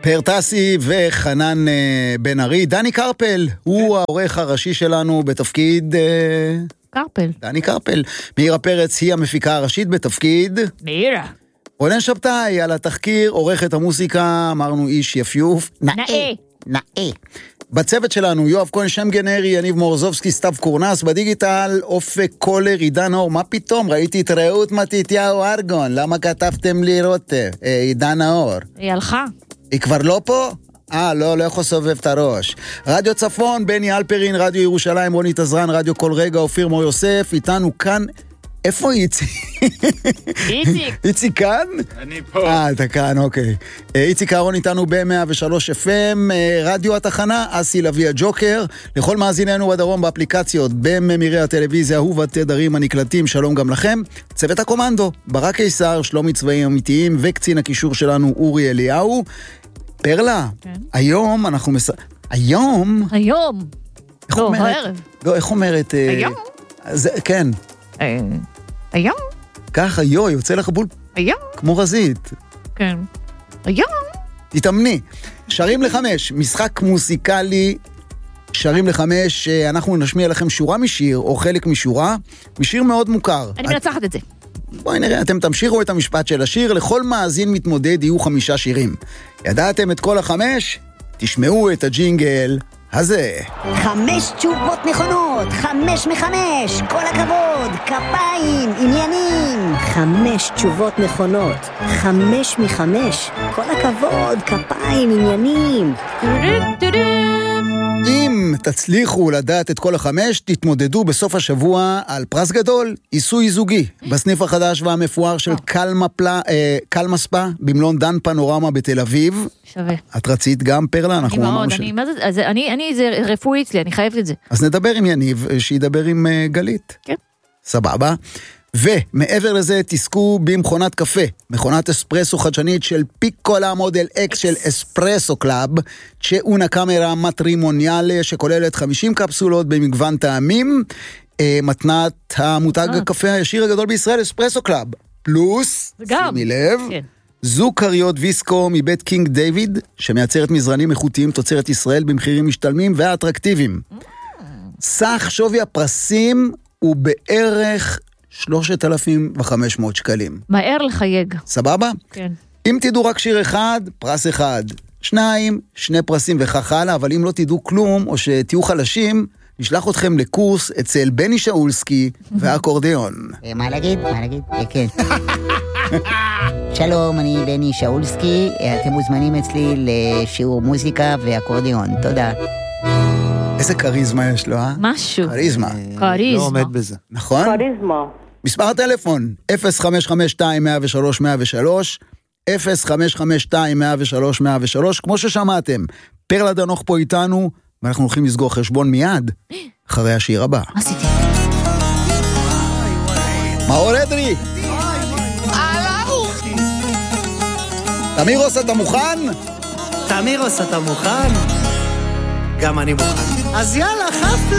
פרטסי וחנן בן ארי. דני קרפל הוא העורך הראשי שלנו בתפקיד קרפל. דני קרפל. מאירה פרץ היא המפיקה הראשית בתפקיד מאירה. רונן שבתאי על התחקיר, עורכת המוסיקה, אמרנו איש יפיוף נאה. בצוות שלנו יואב כהן, שם גנרי, יניב מורזובסקי, סתיו קורנס, בדיגיטל אופק קולר, עידן אור. מה פתאום? ראיתי את רעות מתתיהו ארגון, למה כתבתם לי רוטב? עידן אור. היא הלכה. היא כבר לא פה? לא יכול סובב את הראש. רדיו צפון, בני אלפרין, רדיו ירושלים, רונית עזרן, רדיו כל רגע, אופיר מור יוסף, איתנו כאן. איפה איציק? איציק כאן? אני פה. אתה כאן, אוקיי. איציק אהרון איתנו ב-103 FM, רדיו התחנה, אסי לוי הג'וקר, לכל מאזיננו בדרום באפליקציות, בממירי הטלוויזיה, ובתדרים הנקלטים, שלום גם לכם. צוות הקומנדו, ברק קיסר, שלומי צבעים אמיתיים, וקצין הקישור שלנו אורי אליהו. פרלה, היום אנחנו היום? לא, הערב. לא, איך אומרת? היום? כן. היום? ככה, יוצא לך בול היום? כמו רזית. כן. היום? תתאמני. שרים לחמש, משחק מוסיקלי, שרים לחמש, אנחנו נשמיע לכם שורה משיר, או חלק משורה, משיר מאוד מוכר. אני מנצחת את זה. בואי נראה, אתם תמשיכו את המשפט של השיר, לכל מאזין מתמודד יהיו 5 שירים. ידעתם את כל 5? תשמעו את הג'ינגל הזה. 5 תשובות נכונות, 5 מ-5, כל הכבוד, כפיים, עניינים. 5 תשובות נכונות, 5 מ-5, כל הכבוד, כפיים, עניינים. אם תצליחו לדעת את כל 5, תתמודדו בסוף השבוע על פרס גדול, עיסוי זוגי, בסניף החדש והמפואר של קלמה ספה, במלון דן פנורמה בתל אביב. שווה. את רצית גם פרלה? אני מאוד, זה רפואי אצלי, אני חייבת את זה. אז נדבר עם יניב, שידבר עם גלית. כן. סבבה. ומעבר לזה תזכו במכונת קפה, מכונת אספרסו חדשנית של פיקולה מודל X של אספרסו קלאב, צ'אונה קאמרה מטרימוניאלה שכוללת 50 קפסולות במגוון טעמים, מתנת המותג הקפה הישיר הגדול בישראל, אספרסו קלאב, פלוס, שימי לב, זוג כריות ויסקו מבית קינג דיוויד, שמייצרת מזרנים איכותיים תוצרת ישראל במחירים משתלמים ואטרקטיביים. סך שווי הפרסים הוא בערך 3,500 שקלים. מהר לחייג. סבבה? כן. אם תדעו רק שיר אחד, פרס אחד. 2, 2 פרסים וכך הלאה, אבל אם לא תדעו כלום, או שתהיו חלשים, נשלח אתכם לקורס אצל בני שאולסקי והאקורדיון. מה להגיד? כן. שלום, אני בני שאולסקי, אתם מוזמנים אצלי לשיעור מוזיקה ואקורדיון. תודה. איזה קריזמה יש לו, משהו. קריזמה. לא עומד בזה. נכון? קריזמה. מספר הטלפון, 0552-103-103, 0552-103-103, כמו ששמעתם, פרלה דנוך פה איתנו, ואנחנו הולכים לסגור חשבון מיד, אחרי השיר הבא. מה עשיתי? מאור אדרי! תמירוס, אתה מוכן? תמירוס, אתה מוכן? גם אני מוכן. אז יאללה, חפלה!